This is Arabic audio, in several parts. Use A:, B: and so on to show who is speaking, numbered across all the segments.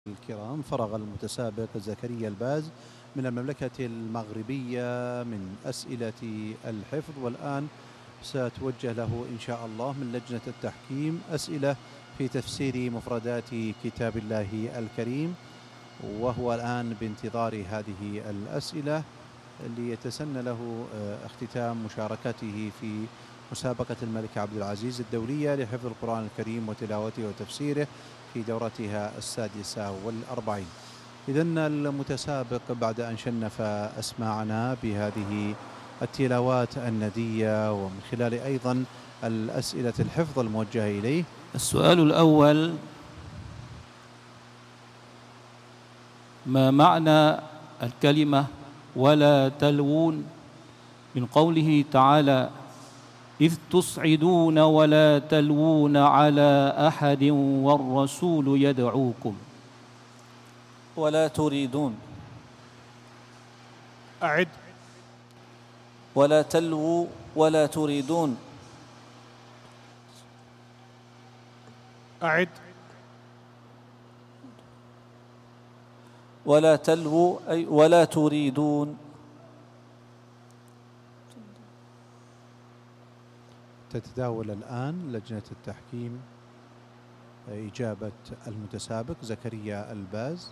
A: الكرام، فرغ المتسابق زكريا الباز من المملكة المغربية من أسئلة الحفظ، والآن ستوجه له إن شاء الله من لجنة التحكيم أسئلة في تفسير مفردات كتاب الله الكريم، وهو الآن بانتظار هذه الأسئلة ليتسنى له اختتام مشاركته في مسابقة الملك عبد العزيز الدولية لحفظ القرآن الكريم وتلاوته وتفسيره في دورتها 46. إذن المتسابق بعد أن شنف أسماعنا بهذه التلاوات الندية ومن خلال أيضا الأسئلة الحفظ الموجهة إليه.
B: السؤال الأول: ما معنى الكلمة ولا تلوون من قوله تعالى: إذ تصعدون ولا تلوون على أحد والرسول يدعوكم؟
C: ولا تريدون.
D: أعد.
C: ولا تلووا ولا تريدون.
D: أعد.
C: ولا تلووا أي ولا تريدون.
A: تتداول الآن لجنة التحكيم إجابة المتسابق زكريا الباز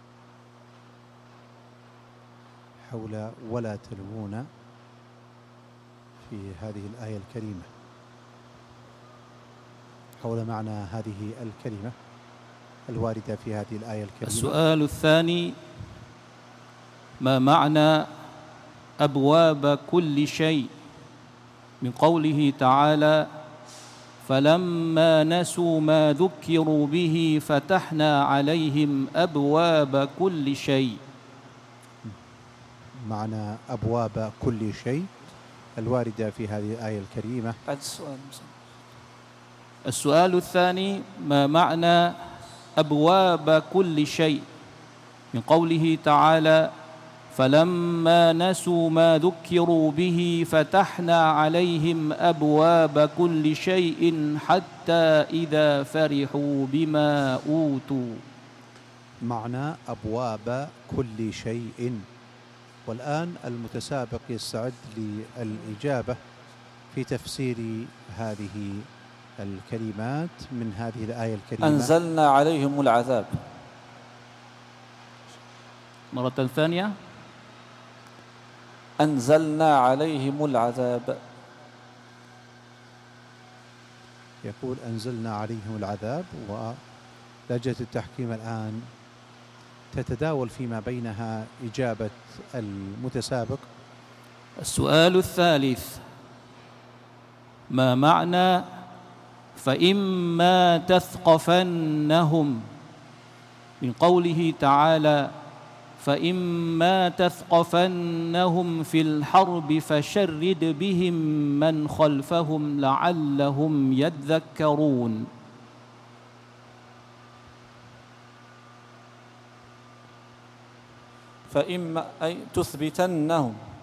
A: حول ولا تلوون في هذه الآية الكريمة، حول معنى هذه الكلمة الواردة في هذه الآية الكريمة.
B: السؤال الثاني: ما معنى أبواب كل شيء من قوله تعالى: فلما نسوا ما ذكروا به فتحنا عليهم أبواب كل شيء؟
A: معنى أبواب كل شيء الواردة في هذه الآية الكريمة.
B: السؤال الثاني: ما معنى أبواب كل شيء من قوله تعالى: فلما نسوا ما ذكروا به فتحنا عليهم أبواب كل شيء حتى إذا فرحوا بما أوتوا؟
A: معنى أبواب كل شيء. والآن المتسابق يستعد للإجابة في تفسير هذه الكلمات من هذه الآية الكريمة.
C: أنزلنا عليهم العذاب.
B: مرة ثانية:
C: أنزلنا عليهم العذاب.
A: يقول أنزلنا عليهم العذاب، ولجنة التحكيم الآن تتداول فيما بينها إجابة المتسابق.
B: السؤال الثالث: ما معنى فإما تثقفنهم من قوله تعالى: فإما تثقفنهم في الحرب فشرد بهم من خلفهم لعلهم يذكرون؟
C: فإما أي تثبتنهم.